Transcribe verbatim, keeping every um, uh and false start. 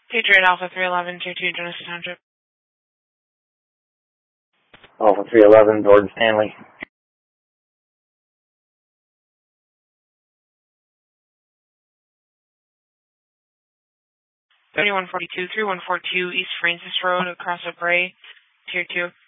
Patriot Alpha three eleven, Tier two, Genesee Township. Alpha three eleven, Gordon Stanley. thirty-one forty-two, three one four two East Francis Road, across a Bray, Tier two.